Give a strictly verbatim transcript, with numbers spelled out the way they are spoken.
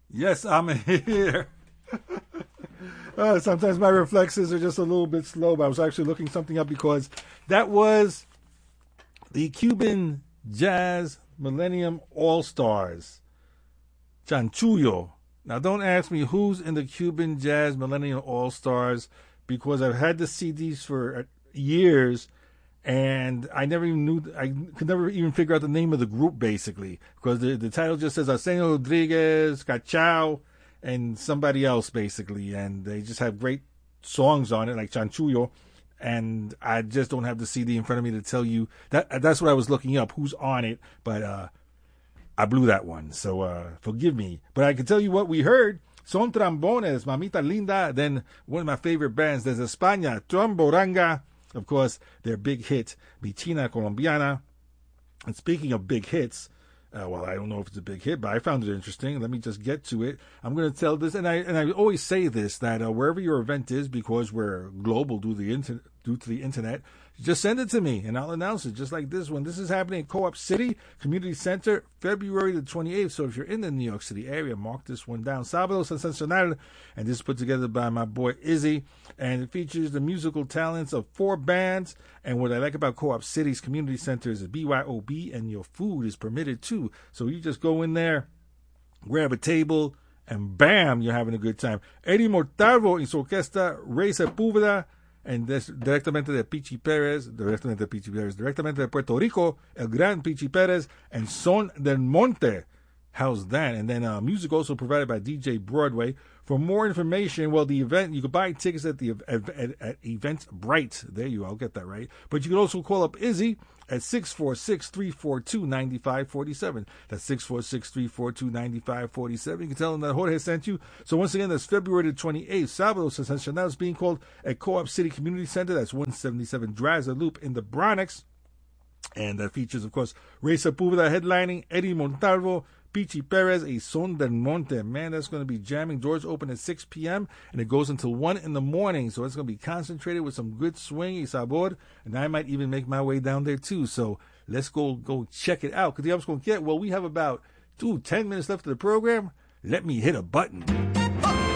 Yes, I'm here. Uh, sometimes my reflexes are just a little bit slow, but I was actually looking something up because that was the Cuban Jazz Millennium All Stars, Chanchullo. Now, don't ask me who's in the Cuban Jazz Millennium All Stars because I've had the C Ds for years, and I never even knew, I could never even figure out the name of the group, basically, because the, the title just says Arsenio Rodriguez, Cachao, and somebody else, basically, and they just have great songs on it, like Chanchullo, and I just don't have the C D in front of me to tell you. that. That's what I was looking up, who's on it, but uh, I blew that one, so uh, forgive me. But I can tell you what we heard. Son Trambones, Mamita Linda, then one of my favorite bands, Desde España, Tromboranga, of course, their big hit, Mi China Colombiana. And speaking of big hits, uh, well, I don't know if it's a big hit, but I found it interesting. Let me just get to it. I'm going to tell this, and I and I always say this, that uh, wherever your event is, because we're global due to the inter- due to the internet, just send it to me, and I'll announce it, just like this one. This is happening at Co-op City Community Center, February the twenty-eighth. So if you're in the New York City area, mark this one down. Sábado Sensacional, and this is put together by my boy Izzy, and it features the musical talents of four bands. And what I like about Co-op City's Community Center is B Y O B, and your food is permitted too. So you just go in there, grab a table, and bam, you're having a good time. Eddie Mortalvo y su orquesta, Ray Sepúlveda, and des, directamente de Pichi Pérez, directamente de Pichi Pérez, directamente de Puerto Rico, El Gran Pichi Pérez, and Son del Monte. How's that? And then uh, music also provided by D J Broadway. For more information, well, the event, you can buy tickets at the at, at, at Eventbrite. There you go, I'll get that right. But you can also call up Izzy at six four six, three four two, nine five four seven. That's six four six, three four two, nine five four seven. You can tell them that Jorge sent you. So once again, that's February the twenty-eighth. Sábado Sensacional is being called at Co-op City Community Center. That's one seventy-seven Dreiser Loop in the Bronx. And that features, of course, Ray Sepúlveda headlining, Eddie Montalvo, Pichi Perez, a Son del Monte. Man, that's going to be jamming. Doors open at six p.m. and it goes until one in the morning. So it's going to be concentrated with some good swing, y sabor. And I might even make my way down there too. So let's go go check it out. Because the I'm going to get, well, we have about, two, ten minutes left of the program. Let me hit a button.